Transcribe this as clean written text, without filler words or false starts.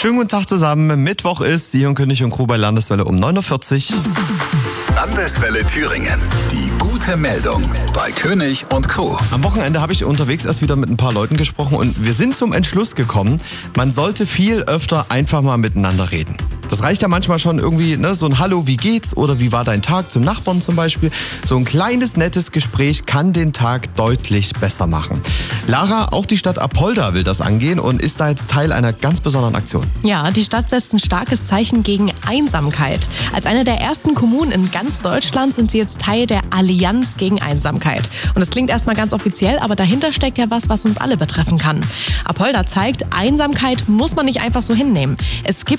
Schönen guten Tag zusammen. Mittwoch ist Sie und König und Crew bei Landeswelle um 9.40 Uhr. Landeswelle Thüringen. Die gute Meldung bei König und Crew. Am Wochenende habe ich unterwegs erst wieder mit ein paar Leuten gesprochen und wir sind zum Entschluss gekommen, man sollte viel öfter einfach mal miteinander reden. Das reicht ja manchmal schon irgendwie, so ein Hallo, wie geht's? Oder wie war dein Tag zum Nachbarn zum Beispiel? So ein kleines, nettes Gespräch kann den Tag deutlich besser machen. Lara, auch die Stadt Apolda will das angehen und ist da jetzt Teil einer ganz besonderen Aktion. Ja, die Stadt setzt ein starkes Zeichen gegen Einsamkeit. Als eine der ersten Kommunen in ganz Deutschland sind sie jetzt Teil der Allianz gegen Einsamkeit. Und das klingt erstmal ganz offiziell, aber dahinter steckt ja was uns alle betreffen kann. Apolda zeigt, Einsamkeit muss man nicht einfach so hinnehmen. Es gibt